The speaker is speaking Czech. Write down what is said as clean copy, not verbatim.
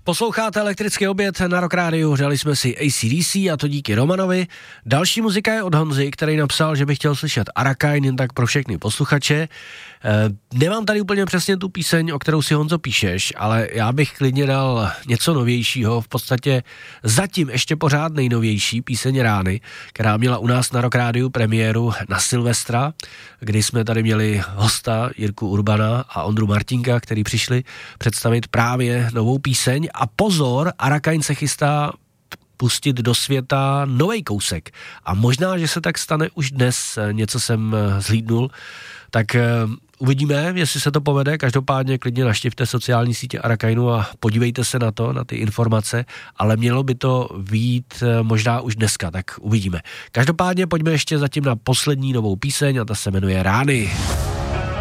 Posloucháte Elektrický oběd na Rock Rádiu, řali jsme si AC/DC a to díky Romanovi. Další muzika je od Honzy, který napsal, že by chtěl slyšet Arakain, jen tak pro všechny posluchače. Nemám tady úplně přesně tu píseň, o kterou si, Honzo, píšeš, ale já bych klidně dal něco novějšího, v podstatě zatím ještě pořád nejnovější píseň Rány, která měla u nás na Rock Rádiu premiéru na Silvestra, kdy jsme tady měli hosta Jirku Urbana a Ondru Martinka, který přišli představit právě novou píseň. A pozor, Arakain se chystá pustit do světa novej kousek. A možná, že se tak stane už dnes, něco jsem zhlídnul, tak uvidíme, jestli se to povede. Každopádně klidně navštivte sociální sítě Arakainu a podívejte se na to, na ty informace, ale mělo by to vyjít možná už dneska, tak uvidíme. Každopádně pojďme ještě zatím na poslední novou píseň a ta se jmenuje Rány.